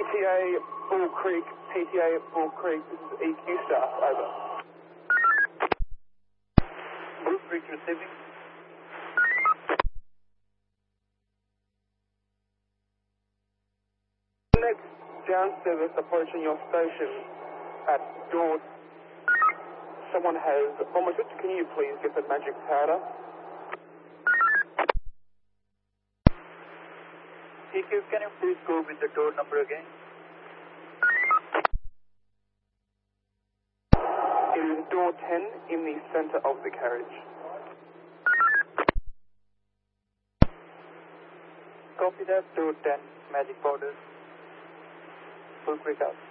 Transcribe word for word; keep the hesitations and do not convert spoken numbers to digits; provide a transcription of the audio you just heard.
T A Bull Creek, P T A Bull Creek, this is E Q staff, over. Bull Creek receiving. Next down service approaching your station at door. Someone has almost it. Can you please get the magic powder? P Q, can you please go with the door number again? It is door ten in the center of the carriage. Copy that, door ten, magic powder. Bull Creek out.